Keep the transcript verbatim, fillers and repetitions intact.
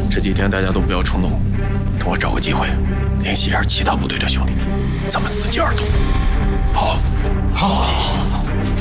这几天大家都不要冲动，等我找个机会联系一下其他部队的兄弟，咱们伺机而动。好， 好。